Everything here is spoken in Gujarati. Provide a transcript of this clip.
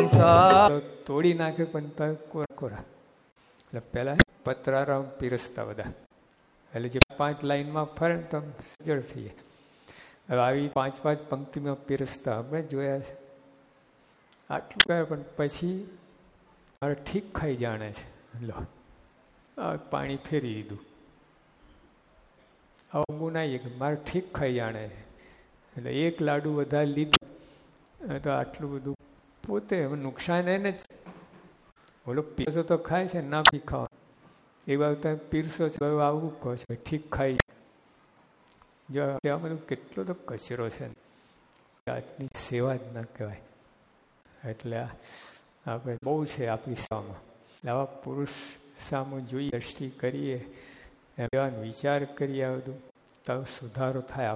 તોડી નાખે પણ કોરા. એટલે પેલા પતરારામ પીરસતા બધા, એટલે જે 5 લાઈનમાં ફરે ને તો સજળ થઈએ. હવે આવી 5 પંક્તિમાં પીરસતા અમે જોયા છે. આટલું કહે પણ પછી મારે ઠીક ખાઈ જાણે છે. લો પાણી ફેરી દીધું. આવું ના કે મારે ઠીક ખાઈ જાણે છે. એટલે એક લાડુ વધારે લીધું તો આટલું બધું પોતે નુકસાન એને જ. બોલો પીરસો તો ખાય છે, ના પી ખાવા એ બાબત તમે પીરસો છો આવું કહો છો ઠીક ખાઈ. જો આ બધું કેટલો તો કચરો છે, આજની સેવા જ ના કહેવાય. એટલે આપણે બહુ છે આપણી સામાં. આવા પુરુષ સામું જોઈએ, દ્રષ્ટિ કરીએ, વિચાર કરીએ, આ બધું તો સુધારો થાય.